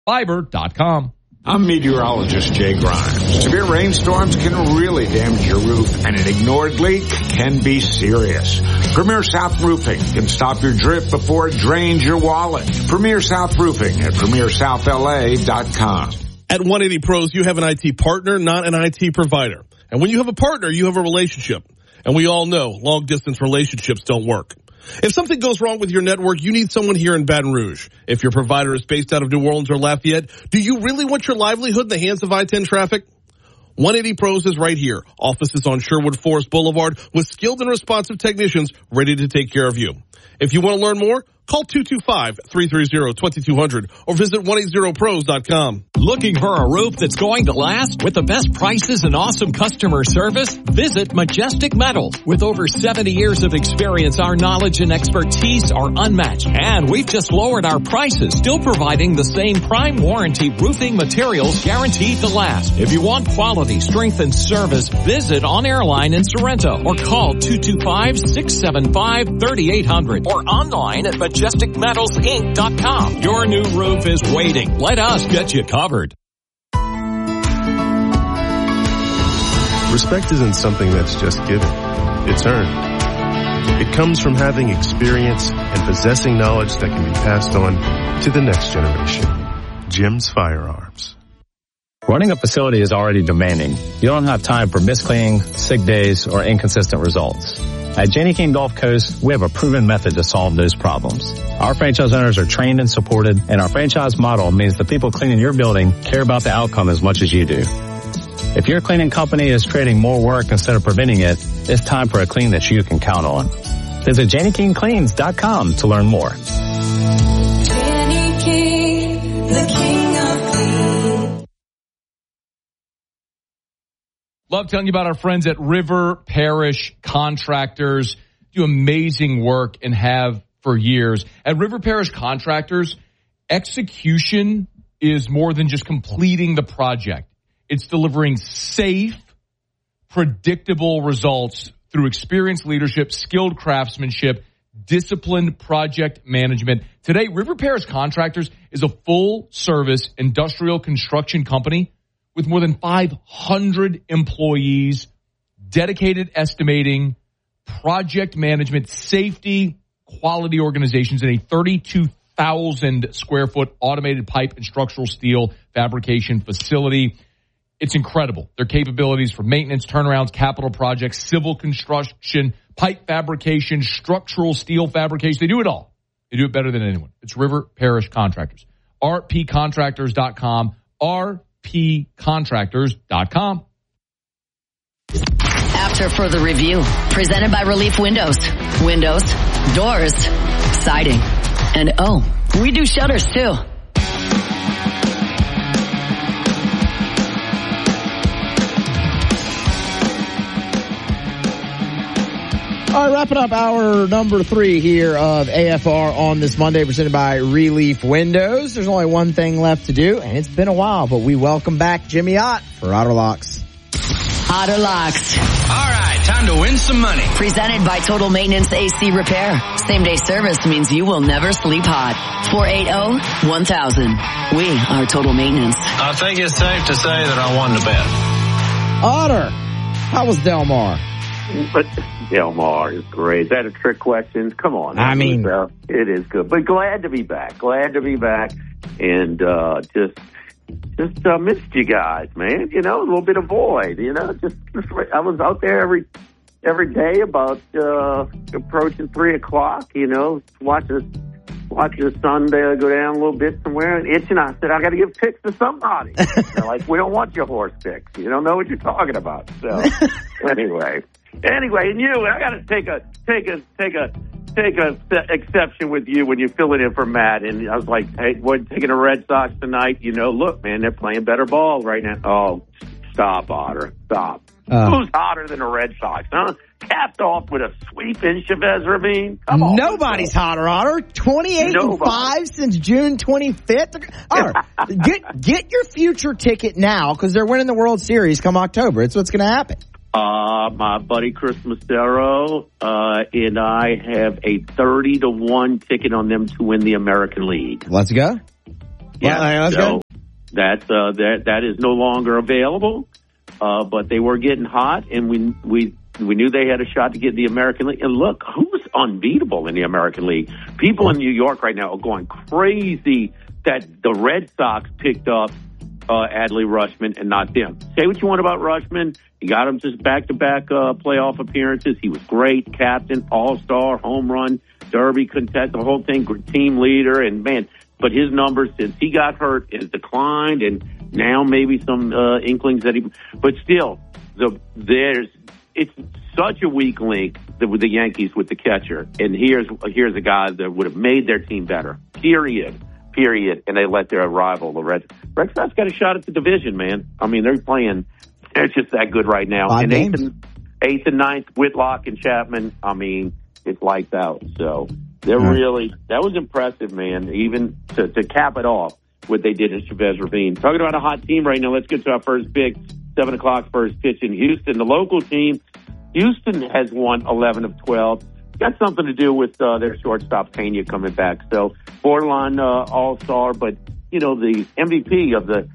Fiber.com. I'm meteorologist Jay Grimes. Severe rainstorms can really damage your roof, and an ignored leak can be serious. Premier South Roofing can stop your drip before it drains your wallet. Premier South Roofing at PremierSouthLA.com. At 180 Pros, you have an IT partner, not an IT provider. And when you have a partner, you have a relationship. And we all know long-distance relationships don't work. If something goes wrong with your network, you need someone here in Baton Rouge. If your provider is based out of New Orleans or Lafayette, do you really want your livelihood in the hands of I-10 traffic? 180 Pros is right here. Offices on Sherwood Forest Boulevard with skilled and responsive technicians ready to take care of you. If you want to learn more, call 225-330-2200 or visit 180pros.com. Looking for a roof that's going to last with the best prices and awesome customer service? Visit Majestic Metals. With over 70 years of experience, our knowledge and expertise are unmatched. And we've just lowered our prices, still providing the same prime warranty roofing materials guaranteed to last. If you want quality, strength, and service, visit On Airline in Sorrento or call 225-675-3800 or online at MajesticMetalsInc.com. Your new roof is waiting. Let us get you covered. Respect isn't something that's just given. It's earned. It comes from having experience and possessing knowledge that can be passed on to the next generation. Jim's Firearms. Running a facility is already demanding. You don't have time for miscleaning, sick days, or inconsistent results. At Janney King Gulf Coast, we have a proven method to solve those problems. Our franchise owners are trained and supported, and our franchise model means the people cleaning your building care about the outcome as much as you do. If your cleaning company is creating more work instead of preventing it, it's time for a clean that you can count on. Visit JannyKingCleans.com to learn more. Janney King, the king of clean. Love telling you about our friends at River Parish Contractors. Do amazing work and have for years. At River Parish Contractors, execution is more than just completing the project. It's delivering safe, predictable results through experienced leadership, skilled craftsmanship, disciplined project management. Today, River Parish Contractors is a full-service industrial construction company with more than 500 employees, dedicated estimating, project management, safety, quality organizations in a 32,000 square foot automated pipe and structural steel fabrication facility. It's incredible. Their capabilities for maintenance, turnarounds, capital projects, civil construction, pipe fabrication, structural steel fabrication. They do it all. They do it better than anyone. It's River Parish Contractors. rpcontractors.com. rpcontractors.com. After further review, presented by Relief Windows. Windows, doors, siding, and we do shutters too. All right, wrapping up hour number 3 here of AFR on this Monday, presented by Relief Windows. There's only one thing left to do, and it's been a while, but we welcome back Jimmy Ott for Otter Locks. Otter Locks. All right, time to win some money. Presented by Total Maintenance AC Repair. Same-day service means you will never sleep hot. 480-1000. We are Total Maintenance. I think it's safe to say that I won the bet. Otter, how was Del Mar? But Del Mar is great. Is that a trick question? Come on. I mean, it is good. But glad to be back. Glad to be back. And just missed you guys, man. You know, a little bit of void. You know, just I was out there every day about approaching 3:00. You know, watching the sun go down a little bit somewhere and itching. I said, I got to give picks to somebody. They're like, we don't want your horse picks. You don't know what you're talking about. So anyway, and you, I got to take a exception with you when you're filling in for Matt. And I was like, hey, we're taking the Red Sox tonight. You know, look, man, they're playing better ball right now. Oh, stop, Otter, stop. Who's hotter than the Red Sox, huh? Capped off with a sweep in Chavez Ravine. Come on. Nobody's hotter, Otter. 28-5 since June 25th. Otter, get your future ticket now because they're winning the World Series come October. It's what's going to happen. My buddy Chris Macero and I have a 30-1 ticket on them to win the American League. Let's go. Yeah, so that is no longer available. But they were getting hot, and we knew they had a shot to get the American League. And look, who's unbeatable in the American League? People in New York right now are going crazy that the Red Sox picked up Adley Rutschman and not them. Say what you want about Rutschman. You got him just back-to-back playoff appearances. He was great, captain, all-star, home run, derby, contest, the whole thing, team leader, and man, but his numbers since he got hurt has declined, and now maybe some inklings that he. But still, it's such a weak link with the Yankees with the catcher, and here's a guy that would have made their team better. Period. And they let their rival, the Red Sox, got a shot at the division. Man, I mean they're just that good right now. And eighth and ninth, Whitlock and Chapman. I mean, it's lights out. So they're that was impressive, man. Even to cap it off, what they did in Chavez Ravine. Talking about a hot team right now. Let's get to our first pick. 7 o'clock first pitch in Houston. The local team, Houston has won 11 of 12. Got something to do with their shortstop Pena coming back. So borderline all-star, but you know the MVP of the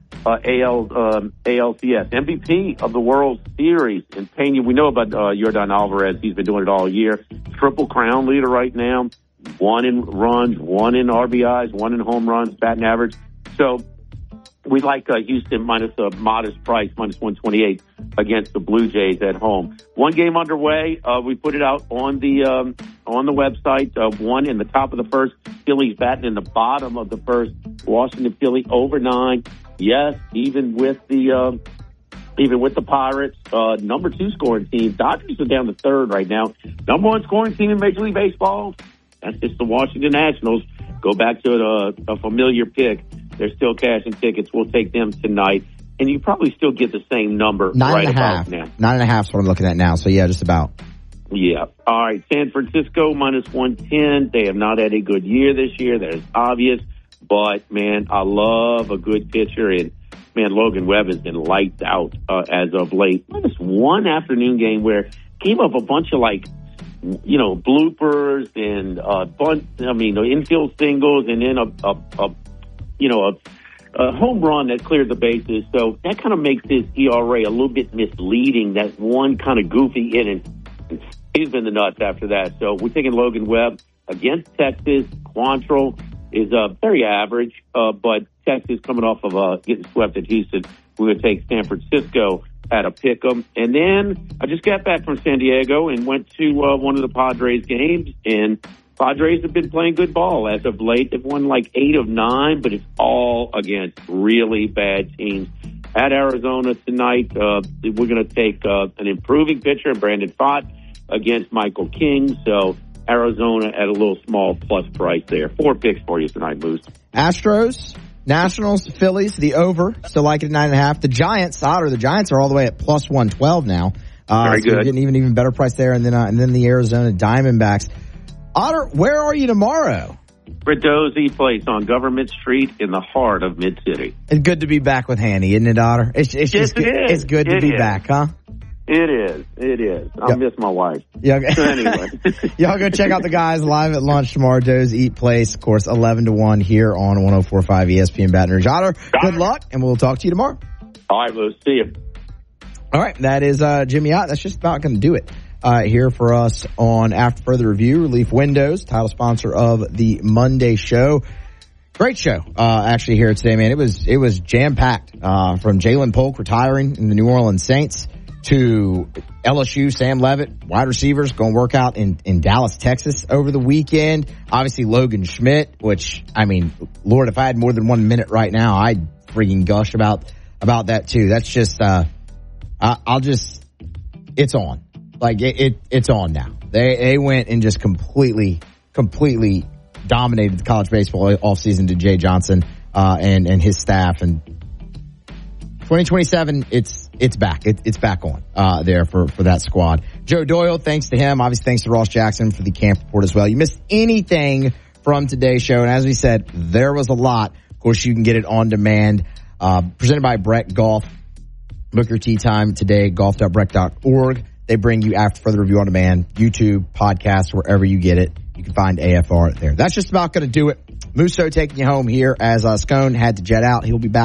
ALCS, MVP of the World Series, and Pena. We know about Yordan Alvarez. He's been doing it all year. Triple crown leader right now. 1 in runs, 1 in RBIs, 1 in home runs, batting average. So we like Houston minus a modest price, minus 128 against the Blue Jays at home. One game underway. We put it out on the website. 1 in the top of the first. Phillies batting in the bottom of the first. Washington Philly over 9. Yes, even with the Pirates, number 2 scoring team. Dodgers are down to 3rd right now. Number 1 scoring team in Major League Baseball. That's just the Washington Nationals. Go back to a familiar pick. They're still cashing tickets. We'll take them tonight. And you probably still get the same number right about now. 9.5 is what I'm looking at now. So, yeah, just about. Yeah. All right. San Francisco minus 110. They have not had a good year this year. That is obvious. But, man, I love a good pitcher. And, man, Logan Webb has been lights out as of late. Minus 1 afternoon game where came up a bunch of, bloopers and infield singles and then a home run that cleared the bases. So that kind of makes his ERA a little bit misleading. That one kind of goofy inning. He's been the nuts after that. So we're taking Logan Webb against Texas. Quantrill is very average, but Texas coming off of getting swept at Houston. We're going to take San Francisco at a pick'em. And then I just got back from San Diego and went to one of the Padres games, and Padres have been playing good ball as of late. They've won 8 of 9, but it's all against really bad teams. At Arizona tonight, we're going to take an improving pitcher, Brandon Pfaadt, against Michael King. So Arizona at a little small plus price there. 4 picks for you tonight, Moose. Astros, Nationals, Phillies, the over. Still like it at 9.5. The Giants, the Giants are all the way at plus 112 now. Very good. You're getting even better price there. And then the Arizona Diamondbacks. Otter, where are you tomorrow? Bradozzi Place on Government Street in the heart of Mid-City. It's good to be back with Hanny, isn't it, Otter? It's good to be back, huh? It is. I miss my wife. Yeah. So anyway. Y'all go check out the guys live at lunch tomorrow. Doe's Eat Place, of course, 11 to 1 here on 104.5 ESPN Baton Rouge. Otter, good luck, and we'll talk to you tomorrow. All right, Lou. See you. All right, that is Jimmy Ott. That's just about going to do it here for us on After Further Review. Relief Windows, title sponsor of the Monday show. Great show, actually, here today, man. It was jam-packed from Jalen Polk retiring in the New Orleans Saints to LSU, Sam Levitt, wide receivers, going to work out in Dallas, Texas over the weekend. Obviously, Logan Schmidt, which, I mean, Lord, if I had more than 1 minute right now, I'd freaking gush about that too. That's just, it's on. It's on now. They went and just completely dominated the college baseball offseason to Jay Johnson, and his staff. And 2027, it's back. It's back on, there for that squad. Joe Doyle, thanks to him. Obviously, thanks to Ross Jackson for the camp report as well. You missed anything from today's show, and as we said, there was a lot. Of course, you can get it on demand, presented by Breck Golf. Book your tee time today, golf.breck.org. They bring you After Further Review on demand, YouTube, podcast, wherever you get it. You can find AFR there. That's just about going to do it. Musso taking you home here as Scone had to jet out. He'll be back